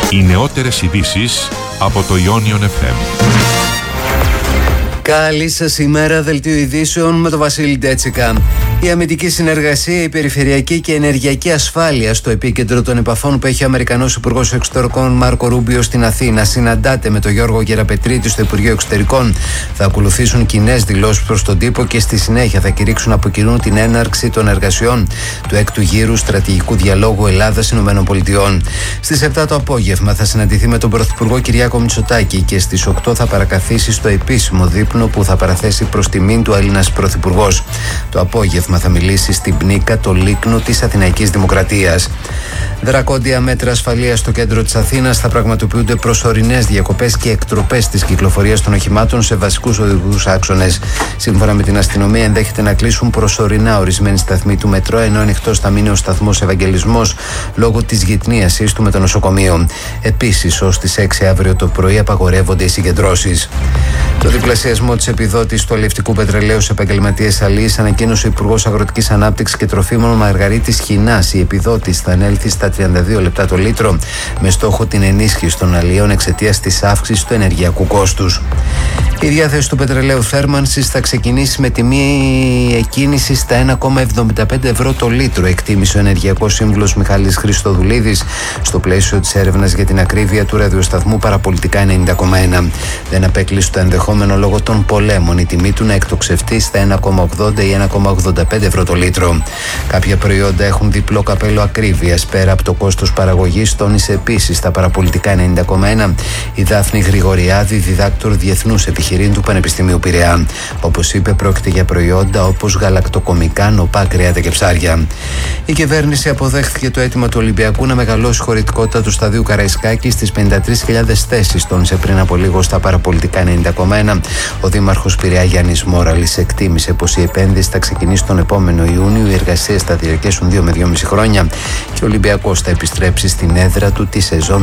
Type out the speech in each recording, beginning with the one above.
Οι νεότερες ειδήσεις από το Ionion FM. Καλή σας ημέρα, δελτίο ειδήσεων με τον Βασίλη Ντέτσικα. Η αμυντική συνεργασία, η περιφερειακή και ενεργειακή ασφάλεια στο επίκεντρο των επαφών που έχει ο Αμερικανός Υπουργός Εξωτερικών Μάρκο Ρούμπιο στην Αθήνα. Συναντάται με τον Γιώργο Γεραπετρίτη στο Υπουργείο Εξωτερικών. Θα ακολουθήσουν κοινές δηλώσεις προς τον τύπο και στη συνέχεια θα κηρύξουν από κοινού την έναρξη των εργασιών του έκτου γύρου στρατηγικού διαλόγου Ελλάδα-ΗΠΑ. Στις 7 το απόγευμα θα συναντηθεί με τον Πρωθυπουργό Κυριάκο Μητσοτάκη και στις 8 θα παρακαθίσει στο επίσημο δείπνο που θα παραθέσει προς τιμήν του Έλληνας Πρωθυπουργός. Το απόγευμα θα μιλήσει στην Πνίκα, το λίκνο της Αθηναϊκής Δημοκρατίας. Δρακόντια μέτρα ασφαλείας στο κέντρο της Αθήνας. Θα πραγματοποιούνται προσωρινές διακοπές και εκτροπές της κυκλοφορίας των οχημάτων σε βασικούς οδικούς άξονες. Σύμφωνα με την αστυνομία, ενδέχεται να κλείσουν προσωρινά ορισμένοι σταθμοί του μετρό, ενώ ανοιχτός θα μείνει ο σταθμός Ευαγγελισμός λόγω της γειτνίασής του με το νοσοκομείο. Επίσης, ως τις 6 αύριο το πρωί απαγορεύονται οι συγκεντρώσεις. Το διπλασιασμό της επιδότησης του αλευτικού πετρελαίου σε επαγγελματίες αλίης ανακοίνωσε ο Υπουργός Αγροτικής Ανάπτυξης και Τροφίμων Μαργαρίτης Χινάς. Η επιδότηση θα ανέλθει στα 32 λεπτά το λίτρο, με στόχο την ενίσχυση των αλιών εξαιτίας της αύξησης του ενεργειακού κόστους. Η διάθεση του πετρελαίου θέρμανσης θα ξεκινήσει με τιμή εκκίνηση στα 1,75 ευρώ το λίτρο, εκτίμησε ο Ενεργειακός Σύμβουλος Μιχάλης Χριστοδουλίδης στο πλαίσιο της έρευνας για την ακρίβεια του ραδιοσταθμού Παραπολιτικά 90,1. Δεν απέκλεισε το ενδεχόμενο λόγω των πολέμων η τιμή του να εκτοξευτεί στα 1,80 ή 1,85 ευρώ το λίτρο. Κάποια προϊόντα έχουν διπλό καπέλο ακρίβειας πέρα από το κόστος παραγωγής, τόνισε επίσης στα Παραπολιτικά 90,1 η Δάφνη Γρηγοριάδη, διδάκτορ διεθνούς επιχειρήν του Πανεπιστημίου Πειραιά. Όπως είπε, πρόκειται για προϊόντα όπως γαλακτοκομικά, νοπά, κρέατα και ψάρια. Η κυβέρνηση αποδέχθηκε το αίτημα του Ολυμπιακού να μεγαλώσει χωρητικότητα του σταδίου Καραϊσκάκη στις 53.000 θέσεις, τόνισε πριν από λίγο στα Παραπολιτικά 90,1. Ο Δήμαρχος Πειραιά Γιάννης Μόραλης εκτίμησε πως η επένδυση θα ξεκινήσει τον επόμενο Ιούνιο, οι εργασίες θα διαρκέσουν 2 με 2,5 χρόνια και ο Ολυμπιακός θα επιστρέψει στην έδρα του τη σεζόν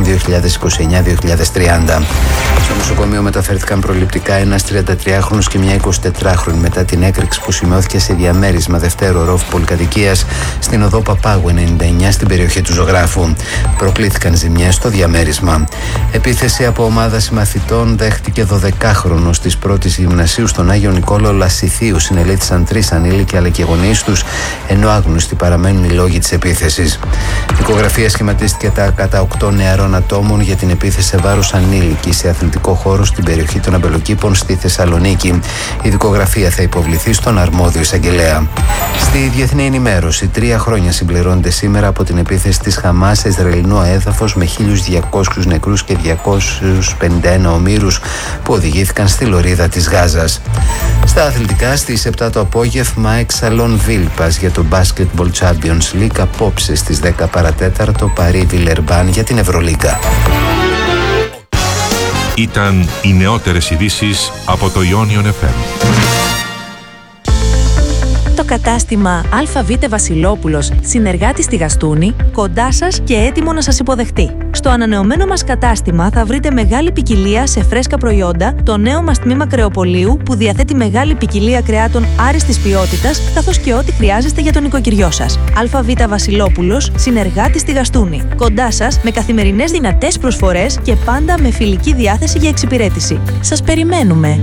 2029-2030. Στο νοσοκομείο μεταφέρθηκαν προληπτικά ένας 33χρονος και μια 24χρονη μετά την έκρηξη που σημειώθηκε σε διαμέρισμα δευτέρου ορόφου πολυκατοικίας στην οδό Παπάγου 99 στην περιοχή του Ζωγράφου. Προκλήθηκαν ζημιές στο διαμέρισμα. Επίθεση από ομάδα συμμαθητών δέχτηκε 12χρονος της πρώτης γυμνασίου στον Άγιο Νικόλαο Λασιθίου. Συνελήφθησαν 3 ανήλικοι αλλά και οι γονείς τους, ενώ άγνωστοι παραμένουν οι λόγοι της επίθεσης. Δικογραφία σχηματίστηκε κατά 8 νεαρών ατόμων για την επίθεση σε βάρος ανήλικη σε αθλητικό χώρο στην περιοχή των Αμπελοκήπων στη Θεσσαλονίκη. Η δικογραφία θα υποβληθεί στον αρμόδιο εισαγγελέα. Στη διεθνή ενημέρωση, 3 χρόνια συμπληρώνονται σήμερα από την επίθεση της Χαμάς σε Ισραηλινό έδαφος με 1.200 νεκρούς και 251 ομήρους που οδηγήθηκαν στη λωρίδα της Γάζας. Στα αθλητικά, στις 7 το απόγευμα, Εξαλών Βίλπας για το Basketball Champions League, απόψε στις 10 παρατέταρτο Παρί Βιλερμπάν για την Ευρωλίγκα. Ήταν οι νεότερες ειδήσεις από το Ionion FM. Το κατάστημα ΑΒ Βασιλόπουλος, συνεργάτη στη Γαστούνη, κοντά σας και έτοιμο να σας υποδεχτεί. Στο ανανεωμένο μας κατάστημα θα βρείτε μεγάλη ποικιλία σε φρέσκα προϊόντα, το νέο μας τμήμα κρεοπολίου που διαθέτει μεγάλη ποικιλία κρεάτων άριστης ποιότητας, καθώς και ό,τι χρειάζεστε για τον οικοκυριό σας. ΑΒ Βασιλόπουλος, συνεργάτη στη Γαστούνη. Κοντά σας με καθημερινές δυνατές προσφορές και πάντα με φιλική διάθεση για εξυπηρέτηση. Σας περιμένουμε!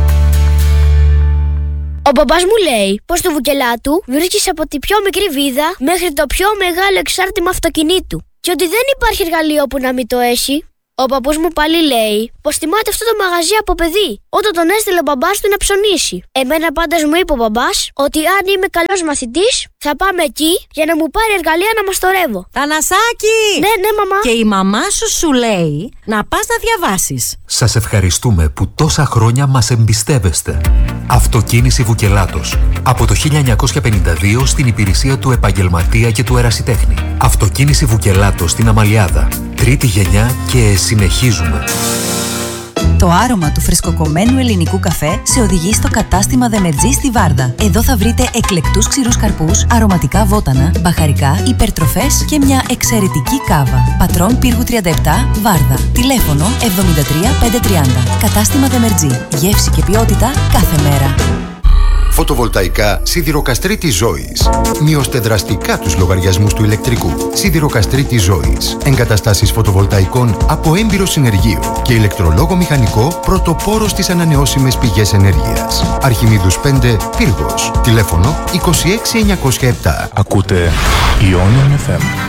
Ο μπαμπάς μου λέει πως στο Βουκελάτου βρίσκεις από τη πιο μικρή βίδα μέχρι το πιο μεγάλο εξάρτημα αυτοκινήτου και ότι δεν υπάρχει εργαλείο που να μην το έχει. Ο παππούς μου πάλι λέει πως θυμάται αυτό το μαγαζί από παιδί, όταν τον έστειλε ο μπαμπάς του να ψωνίσει. Εμένα πάντως μου είπε ο μπαμπάς ότι αν είμαι καλός μαθητής θα πάμε εκεί για να μου πάρει εργαλεία να μαστορεύω. Θανασάκη! Ναι, μαμά. Και η μαμά σου λέει να πας να διαβάσεις. Σας ευχαριστούμε που τόσα χρόνια μας εμπιστεύεστε. Αυτοκίνηση Βουκελάτος. Από το 1952 στην υπηρεσία του επαγγελματία και του ερασιτέχνη. Αυτοκίνηση Βουκελάτος στην Αμαλιάδα. Τρίτη γενιά και συνεχίζουμε. Το άρωμα του φρεσκοκομμένου ελληνικού καφέ σε οδηγεί στο κατάστημα Δεμετζή στη Βάρδα. Εδώ θα βρείτε εκλεκτούς ξηρούς καρπούς, αρωματικά βότανα, μπαχαρικά, υπερτροφές και μια εξαιρετική κάβα. Πατρών Πύργου 37, Βάρδα. Τηλέφωνο 73530. Κατάστημα Δεμετζή. Γεύση και ποιότητα κάθε μέρα. Φωτοβολταϊκά Σιδηροκαστρίτης Ζώης. Μειώστε δραστικά τους λογαριασμούς του ηλεκτρικού. Σιδηροκαστρίτης Ζώης. Εγκαταστάσεις φωτοβολταϊκών από έμπειρο συνεργείο και ηλεκτρολόγο μηχανικό πρωτοπόρο στις ανανεώσιμες πηγές ενέργειας. Αρχιμίδους 5, Πύργος. Τηλέφωνο 26907. Ακούτε Ionian FM.